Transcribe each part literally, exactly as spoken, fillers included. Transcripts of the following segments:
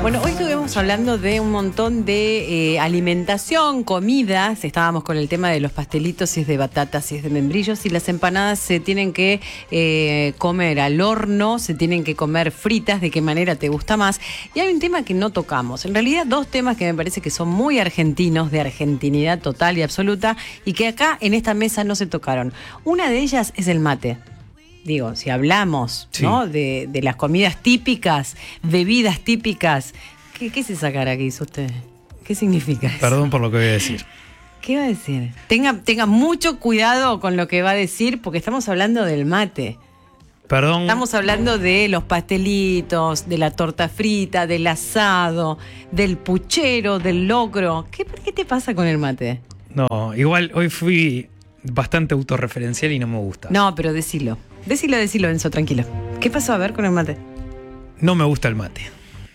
Bueno, hoy estuvimos hablando de un montón de eh, alimentación, comidas. Estábamos con el tema de los pastelitos, si es de batata, si es de membrillos. Y las empanadas se tienen que eh, comer al horno, se tienen que comer fritas, de qué manera te gusta más. Y hay un tema que no tocamos. En realidad, dos temas que me parece que son muy argentinos, de argentinidad total y absoluta, y que acá en esta mesa no se tocaron. Una de ellas es el mate. Digo, si hablamos, sí, ¿no? de, de las comidas típicas, bebidas típicas, ¿qué, qué es esa cara que hizo usted? ¿Qué significa eso? Perdón por lo que voy a decir. ¿Qué va a decir? Tenga, tenga mucho cuidado con lo que va a decir, porque estamos hablando del mate. Perdón. Estamos hablando de los pastelitos, de la torta frita, del asado, del puchero, del locro. ¿Qué, qué te pasa con el mate? No, igual hoy fui bastante autorreferencial y no me gusta. No, pero decilo. Decilo, decilo, Enzo, tranquilo. ¿Qué pasó a ver con el mate? No me gusta el mate.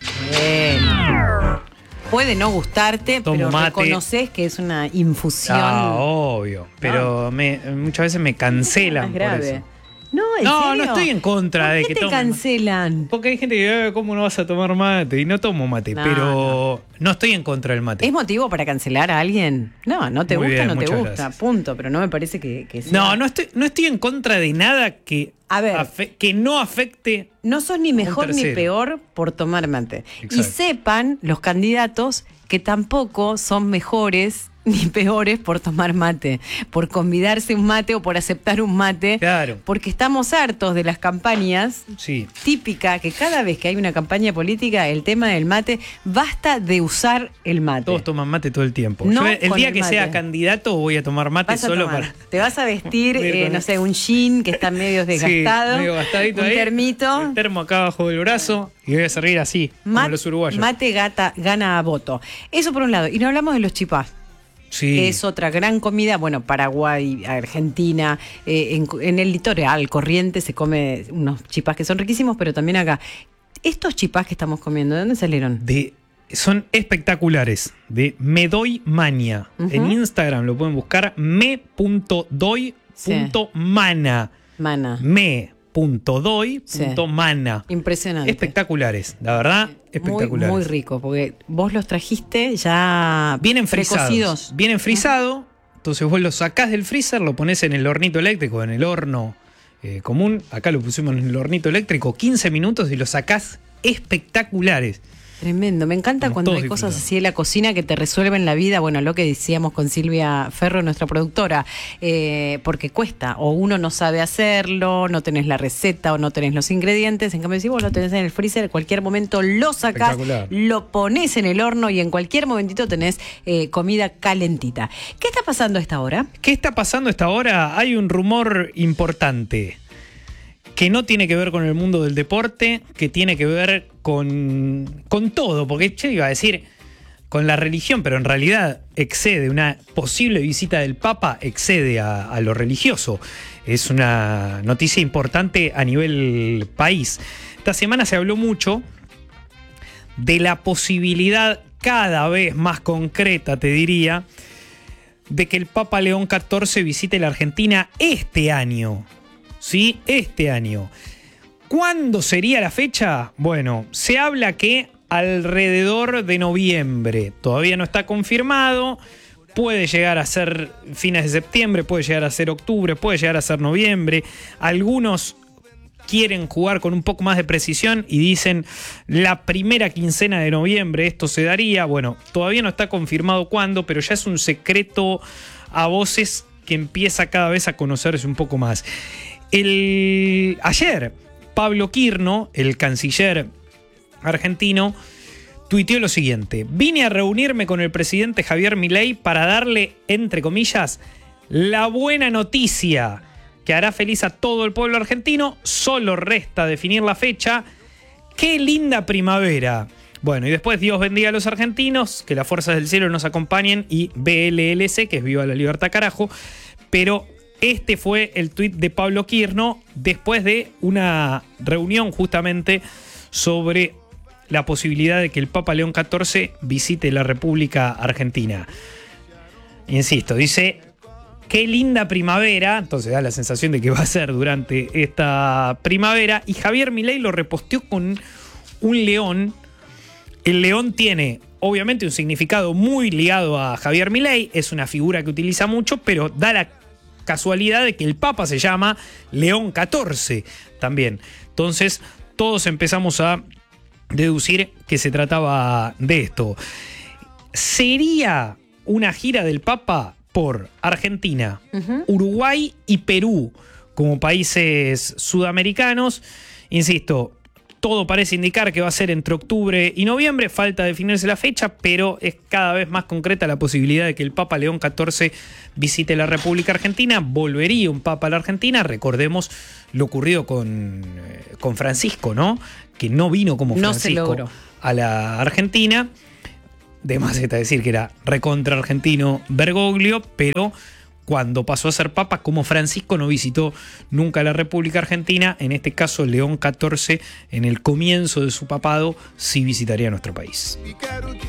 Bueno. Puede no gustarte, Tomo pero mate. Reconoces que es una infusión. Ah, obvio. Pero no. me, muchas veces me cancelan es grave. por eso. No, ¿en No, serio? no estoy en contra de ¿Por que qué te tomen cancelan? Porque hay gente que dice, ¿cómo no vas a tomar mate? Y no tomo mate, No, pero no. no estoy en contra del mate. ¿Es motivo para cancelar a alguien? No, no te Muy gusta, bien, no te muchas gusta, gracias. punto. Pero no me parece que, que sea... No, no estoy, no estoy en contra de nada que, A ver. afe- que no afecte. No sos ni mejor ni tercero. peor por tomar mate. Exacto. Y sepan los candidatos que tampoco son mejores ni peores por tomar mate, por convidarse un mate o por aceptar un mate. Claro. Porque estamos hartos de las campañas Sí. típicas, que cada vez que hay una campaña política, el tema del mate, basta de usar el mate. Todos toman mate todo el tiempo. No Yo el con día el que mate. sea candidato voy a tomar mate Vas a solo tomar. para... Te vas a vestir, Voy a ir eh, con no el- sé, un jean que está medio desgastado, Sí, medio gastadito un ahí, termito. el termo acá abajo del brazo y voy a servir así, Mat- como los uruguayos. Mate gata, gana a voto. Eso por un lado. Y no hablamos de los chipás, Sí. que es otra gran comida. Bueno, Paraguay, Argentina, eh, en, en el litoral, Corrientes, se come unos chipás que son riquísimos, pero también acá. Estos chipás que estamos comiendo, ¿de dónde salieron? De, son espectaculares. De Me Doy Mania. Ujú. En Instagram lo pueden buscar me punto doy punto mana. Mana. me punto doy punto mana. Impresionante. Espectaculares, la verdad, espectaculares. Muy, muy rico, porque vos los trajiste ya Vienen frisados. precocidos. Vienen frisados, entonces vos los sacás del freezer, lo pones en el hornito eléctrico, en el horno eh, común. Acá lo pusimos en el hornito eléctrico, quince minutos y los sacás espectaculares. Tremendo, me encanta Estamos cuando todos hay cosas disfrutando. así de la cocina que te resuelven la vida. Bueno, lo que decíamos con Silvia Ferro, nuestra productora, eh, porque cuesta, o uno no sabe hacerlo, no tenés la receta o no tenés los ingredientes. En cambio, si vos lo tenés en el freezer, en cualquier momento lo sacás, Espectacular. lo pones en el horno y en cualquier momentito tenés eh, comida calentita. ¿Qué está pasando a esta hora? ¿Qué está pasando a esta hora? Hay un rumor importante que no tiene que ver con el mundo del deporte, que tiene que ver con, con todo, porque yo iba a decir con la religión, pero en realidad excede, una posible visita del Papa excede a, a lo religioso. Es una noticia importante a nivel país. Esta semana se habló mucho de la posibilidad cada vez más concreta, te diría, de que el Papa León catorce visite la Argentina este año. Sí, este año. ¿Cuándo sería la fecha? Bueno, se habla que alrededor de noviembre. Todavía no está confirmado. Puede llegar a ser fines de septiembre, puede llegar a ser octubre, puede llegar a ser noviembre. Algunos quieren jugar con un poco más de precisión y dicen la primera quincena de noviembre esto se daría. Bueno, todavía no está confirmado cuándo, pero ya es un secreto a voces que empieza cada vez a conocerse un poco más. El, ayer, Pablo Quirno, el canciller argentino, tuiteó lo siguiente: vine a reunirme con el presidente Javier Milei para darle, entre comillas, la buena noticia que hará feliz a todo el pueblo argentino. Solo resta definir la fecha. ¡Qué linda primavera! Bueno, y después Dios bendiga a los argentinos, que las fuerzas del cielo nos acompañen, y B L L C, que es Viva la Libertad Carajo. Pero este fue el tuit de Pablo Quirno después de una reunión justamente sobre la posibilidad de que el Papa León catorce visite la República Argentina. Insisto, dice, qué linda primavera, entonces da la sensación de que va a ser durante esta primavera, y Javier Milei lo reposteó con un león El león tiene, obviamente, un significado muy ligado a Javier Milei, es una figura que utiliza mucho, pero da la casualidad de que el Papa se llama León catorce también. Entonces, todos empezamos a deducir que se trataba de esto. Sería una gira del Papa por Argentina, uh-huh. Uruguay y Perú como países sudamericanos. Insisto, todo parece indicar que va a ser entre octubre y noviembre, falta definirse la fecha, pero es cada vez más concreta la posibilidad de que el Papa León catorce visite la República Argentina. Volvería un Papa a la Argentina, recordemos lo ocurrido con, con Francisco, ¿no? Que no vino como Francisco no a la Argentina. De más está decir que era recontra argentino Bergoglio, pero cuando pasó a ser Papa, como Francisco no visitó nunca la República Argentina, en este caso León catorce, en el comienzo de su papado, sí visitaría nuestro país.